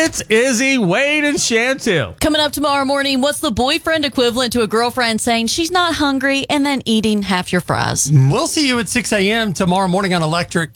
It's Izzy, Wade, and Chantil. Coming up tomorrow morning, what's the boyfriend equivalent to a girlfriend saying she's not hungry and then eating half your fries? We'll see you at 6 a.m. tomorrow morning on Electric.